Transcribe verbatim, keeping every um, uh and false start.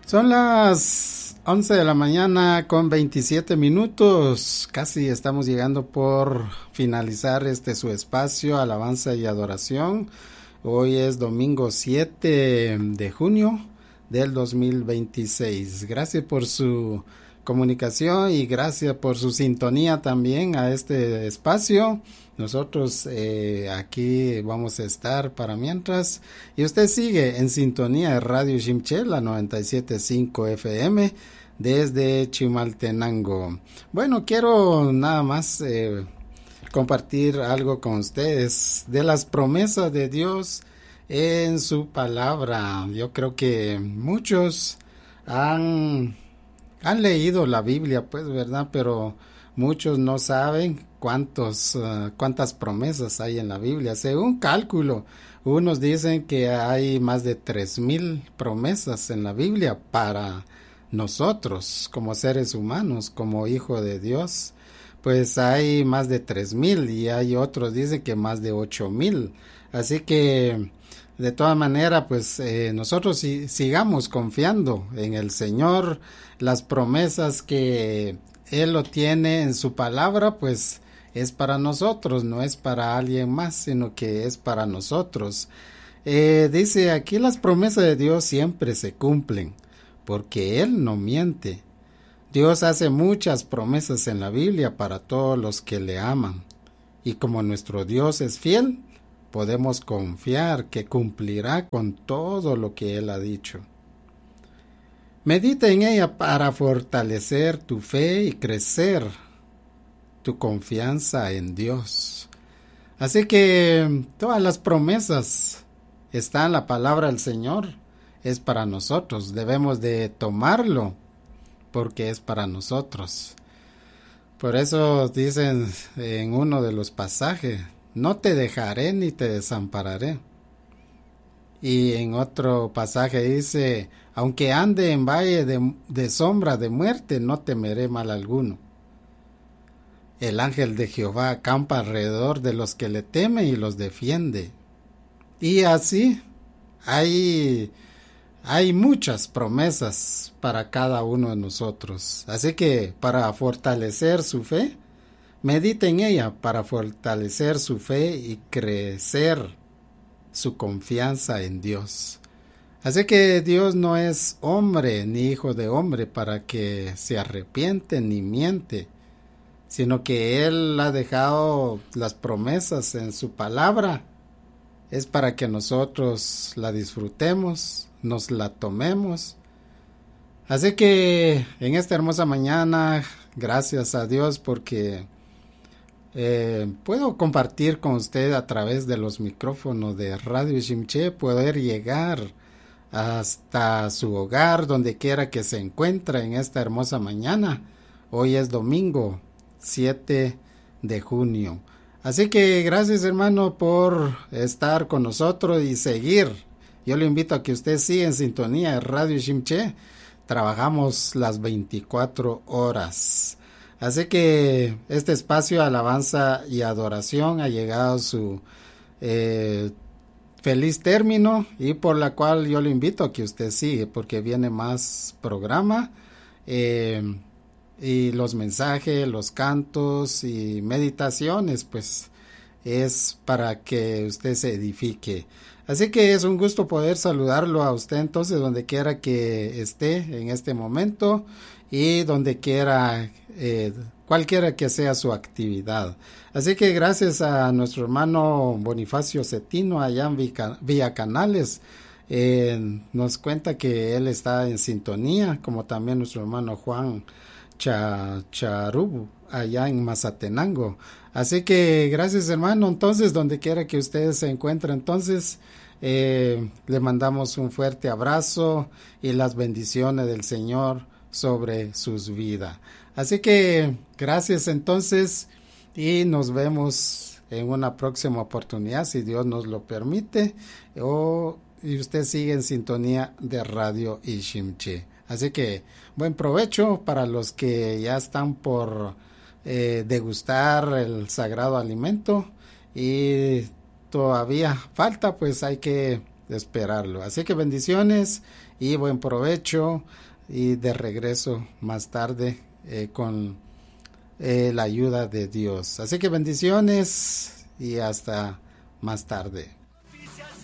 Son las once de la mañana con veintisiete minutos. Casi estamos llegando por finalizar este su espacio, alabanza y adoración. Hoy es domingo siete de junio del dos mil veintiséis. Gracias por su comunicación y gracias por su sintonía también a este espacio. Nosotros eh, aquí vamos a estar para mientras. Y usted sigue en sintonía de Radio Shimche, la noventa y siete punto cinco F M, desde Chimaltenango. Bueno, quiero nada más eh, compartir algo con ustedes de las promesas de Dios en su palabra. Yo creo que muchos han, han leído la Biblia, pues, ¿verdad? Pero muchos no saben cuántos, uh, cuántas promesas hay en la Biblia. Según cálculo, unos dicen que hay más de tres mil promesas en la Biblia para nosotros, como seres humanos, como hijo de Dios. Pues hay más de tres mil y hay otros dicen que más de ocho mil. Así que, de todas maneras, pues eh, nosotros si, sigamos confiando en el Señor, las promesas que Él lo tiene en su palabra, pues es para nosotros, no es para alguien más, sino que es para nosotros. Eh, dice aquí, las promesas de Dios siempre se cumplen, porque Él no miente. Dios hace muchas promesas en la Biblia para todos los que le aman. Y como nuestro Dios es fiel, podemos confiar que cumplirá con todo lo que Él ha dicho. Medita en ella para fortalecer tu fe y crecer tu confianza en Dios. Así que todas las promesas están en la palabra del Señor. Es para nosotros. Debemos de tomarlo porque es para nosotros. Por eso dicen en uno de los pasajes, no te dejaré ni te desampararé. Y en otro pasaje dice, aunque ande en valle de, de sombra de muerte, no temeré mal alguno. El ángel de Jehová acampa alrededor de los que le temen y los defiende. Y así hay, hay muchas promesas para cada uno de nosotros. Así que para fortalecer su fe, medite en ella para fortalecer su fe y crecer su confianza en Dios. Así que Dios no es hombre ni hijo de hombre para que se arrepiente ni miente, sino que Él ha dejado las promesas en su palabra. Es para que nosotros la disfrutemos, nos la tomemos. Así que en esta hermosa mañana, gracias a Dios porque eh, puedo compartir con usted a través de los micrófonos de Radio Shimche, poder llegar hasta su hogar, donde quiera que se encuentre en esta hermosa mañana. Hoy es domingo siete de junio. Así que gracias, hermano, por estar con nosotros y seguir. Yo le invito a que usted siga en sintonía de Radio Shimche. Trabajamos las veinticuatro horas. Así que este espacio de alabanza y adoración ha llegado a su eh, feliz término, y por la cual yo le invito a que usted siga, porque viene más programa. Eh, y los mensajes, los cantos y meditaciones, pues es para que usted se edifique. Así que es un gusto poder saludarlo a usted entonces donde quiera que esté en este momento y donde quiera, eh, cualquiera que sea su actividad. Así que gracias a nuestro hermano Bonifacio Cetino allá en Villa, Villa Canales, eh, nos cuenta que él está en sintonía, como también nuestro hermano Juan Charubu allá en Mazatenango. Así que gracias, hermano. Entonces, donde quiera que ustedes se encuentren, entonces eh, le mandamos un fuerte abrazo y las bendiciones del Señor sobre sus vidas. Así que gracias entonces y nos vemos en una próxima oportunidad, si Dios nos lo permite, o y usted sigue en sintonía de Radio Ishimche. Así que buen provecho para los que ya están por eh, degustar el sagrado alimento y todavía falta, pues hay que de esperarlo. Así que bendiciones y buen provecho, y de regreso más tarde eh, con eh, la ayuda de Dios. Así que bendiciones y hasta más tarde.